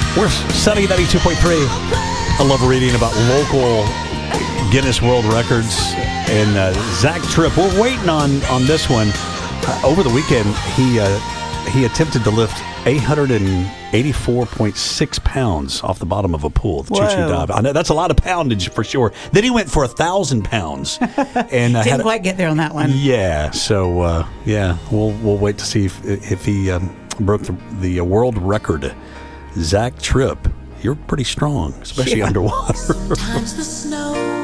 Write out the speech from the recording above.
We're Sunny 92.3. I love reading about local Guinness World Records. And Zach Tripp, we're waiting on this one. Over the weekend, he attempted to lift 884.6 pounds off the bottom of a pool. The choo-choo dive. I know that's a lot of poundage for sure. Then he went for 1,000 pounds, and didn't quite get there on that one. Yeah. So we'll wait to see if he broke the world record. Zach Tripp, you're pretty strong, especially underwater. Sometimes the snow